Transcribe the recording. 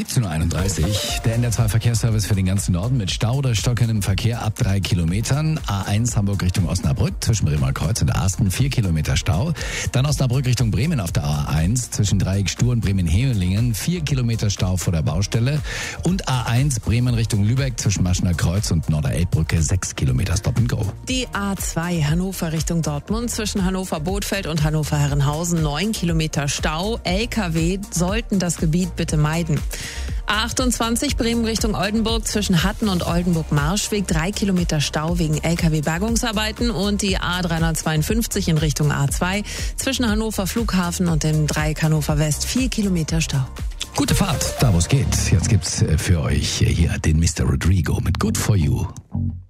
17.31 Uhr. Der NDR2-Verkehrsservice für den ganzen Norden mit Stau oder stockendem Verkehr ab 3 Kilometern. A1 Hamburg Richtung Osnabrück zwischen Bremer Kreuz und Asten 4 Kilometer Stau. Dann Osnabrück Richtung Bremen auf der A1 zwischen Dreieck Stur und Bremen-Hemelingen 4 Kilometer Stau vor der Baustelle. Und A1 Bremen Richtung Lübeck zwischen Maschener Kreuz und Norder-Elbbrücke 6 Kilometer Stop and Go. Die A2 Hannover Richtung Dortmund zwischen Hannover-Bothfeld und Hannover-Herrenhausen 9 Kilometer Stau. LKW sollten das Gebiet bitte meiden. A28 Bremen Richtung Oldenburg zwischen Hatten und Oldenburg-Marschweg 3 Kilometer Stau wegen LKW-Bergungsarbeiten und die A352 in Richtung A2 zwischen Hannover Flughafen und dem Dreieck Hannover West 4 Kilometer Stau. Gute Fahrt, da wo es geht. Jetzt gibt's für euch hier den Mr. Rodrigo mit Good For You.